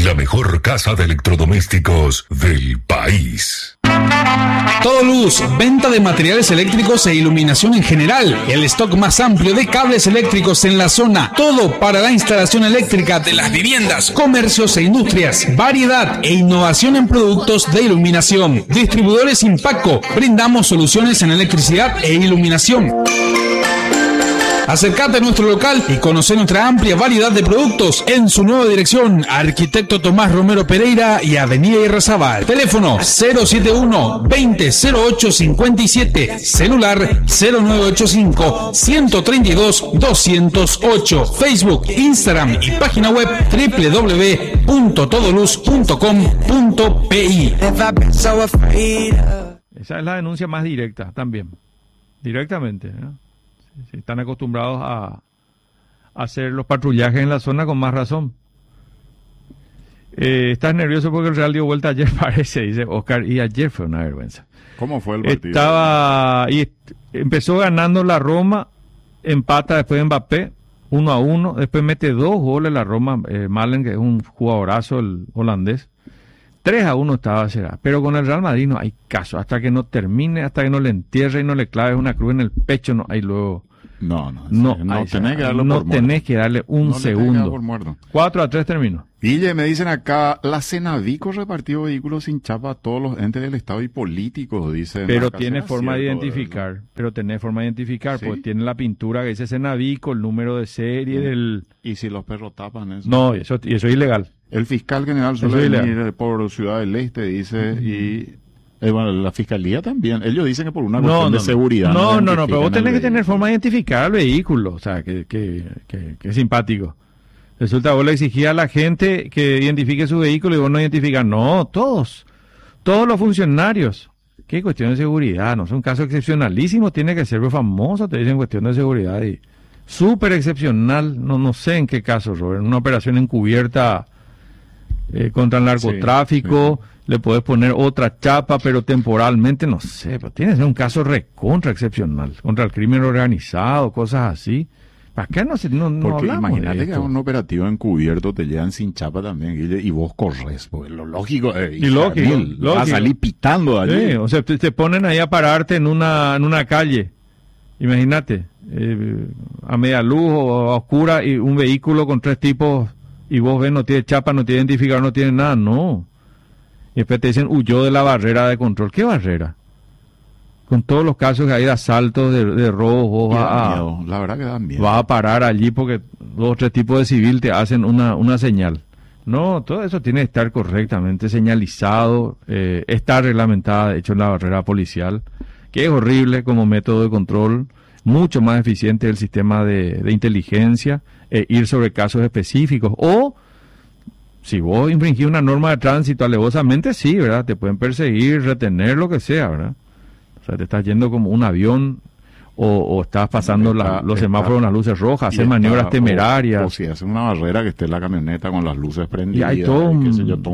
la mejor casa de electrodomésticos del país. Todo Luz, venta de materiales eléctricos e iluminación en general. El stock más amplio de cables eléctricos en la zona. Todo para la instalación eléctrica de las viviendas, comercios e industrias. Variedad e innovación en productos de iluminación. Distribuidores Impacto. Brindamos soluciones en electricidad e iluminación. Acércate a nuestro local y conoce nuestra amplia variedad de productos en su nueva dirección. Arquitecto Tomás Romero Pereira y Avenida Irrazabal. Teléfono 071-2008-57. Celular 0985-132-208. Facebook, Instagram y página web www.todoluz.com.pi. Esa es la denuncia más directa también. Directamente, ¿no? Si están acostumbrados a hacer los patrullajes en la zona, con más razón. Estás nervioso porque el Real dio vuelta ayer, parece, dice Oscar, y ayer fue una vergüenza. ¿Cómo fue el partido? Empezó ganando la Roma, empata después de Mbappé, 1-1, después mete 2 goles la Roma, Malen, que es un jugadorazo el holandés. 3-1 estaba será, pero con el Real Madrid no hay caso, hasta que no termine, hasta que no le entierre y no le clave una cruz en el pecho, no hay luego. No tenés que darle un segundo. 4-3 terminó. Guille, me dicen acá, la Cenavico repartió vehículos sin chapa a todos los entes del Estado y políticos, dicen. Pero tiene forma de identificar, pues tiene la pintura que dice Cenavico, el número de serie del... ¿Y si los perros tapan eso? No, eso es ilegal. El fiscal general suele venir por Ciudad del Este, dice, y... bueno, la fiscalía también. Ellos dicen que por una cuestión de seguridad. No, pero vos tenés que tener forma de identificar el vehículo. O sea, que simpático. Resulta, vos le exigías a la gente que identifique su vehículo y vos no identificas. No, todos los funcionarios. ¿Qué cuestión de seguridad? No es un caso excepcionalísimo, tiene que ser famoso, te dicen cuestión de seguridad. Y súper excepcional, no sé en qué caso, Robert. Una operación encubierta contra el narcotráfico. Sí. Le puedes poner otra chapa, pero temporalmente, no sé, pero tienes un caso recontra excepcional, contra el crimen organizado, cosas así. ¿Para qué no porque hablamos imagínate que a un operativo encubierto te llevan sin chapa también, Guille, y vos corres, pues lo lógico es... lógico. Vas a salir pitando de allí. Sí, o sea, te ponen ahí a pararte en una calle, imagínate, a media luz o a oscura, y un vehículo con 3 tipos, y vos ves, no tiene chapa, no tiene identificador, no tiene nada, no. Y después te dicen, huyó de la barrera de control. ¿Qué barrera? Con todos los casos que hay de asaltos, de robos, la verdad que dan miedo. Vas a parar allí porque 2 o 3 tipos de civil te hacen una señal. No, todo eso tiene que estar correctamente señalizado, está reglamentada, de hecho, en la barrera policial, que es horrible como método de control, mucho más eficiente el sistema de inteligencia, ir sobre casos específicos, o... Si vos infringís una norma de tránsito alevosamente, sí, ¿verdad? Te pueden perseguir, retener, lo que sea, ¿verdad? O sea, te estás yendo como un avión o estás pasando los semáforos en las luces rojas, hacer maniobras temerarias. O si hacen una barrera que esté en la camioneta con las luces prendidas. Y hay todo un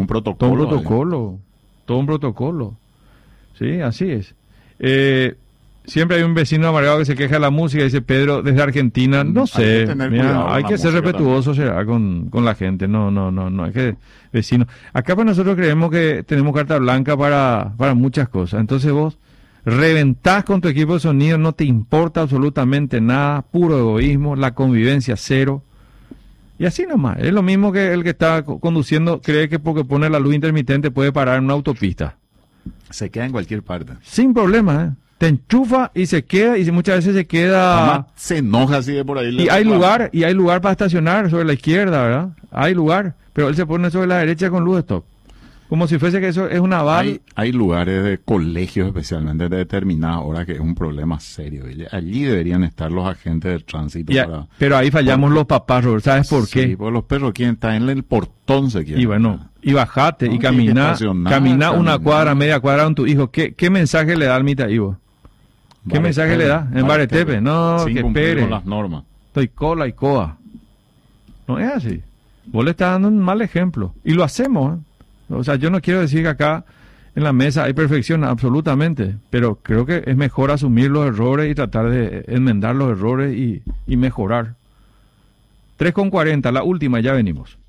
protocolo. Todo un protocolo. Sí, así es. Siempre hay un vecino amargado que se queja de la música, dice Pedro, desde Argentina, no sé, hay que ser respetuoso con la gente, no, hay que, vecino. Acá pues nosotros creemos que tenemos carta blanca para muchas cosas, entonces vos reventás con tu equipo de sonido, no te importa absolutamente nada, puro egoísmo, la convivencia cero, y así nomás, es lo mismo que el que está conduciendo cree que porque pone la luz intermitente puede parar en una autopista. Se queda en cualquier parte. Sin problema, Te enchufa y se queda, y muchas veces se queda... Además, se enoja así de por ahí. Y hay lugar para estacionar sobre la izquierda, ¿verdad? Hay lugar, pero él se pone sobre la derecha con luz stop. Como si fuese que eso es un aval. Hay lugares de colegios especialmente de determinadas horas que es un problema serio. Allí deberían estar los agentes de tránsito. Pero ahí fallamos los papás, Robert. ¿Sabes por qué? Sí, porque los perros quieren estar en el portón, se quieren. Y bueno, y bajate y camina una cuadra, media cuadra con tu hijo. ¿Qué mensaje le da al mitad, Ivo? ¿Qué mensaje le da? En Baretepe. No, que espere. Con las normas. Estoy cola y coa. No es así. Vos le estás dando un mal ejemplo. Y lo hacemos, ¿eh? O sea, yo no quiero decir que acá en la mesa hay perfección, absolutamente, pero creo que es mejor asumir los errores y tratar de enmendar los errores y mejorar. 3:40, la última, ya venimos.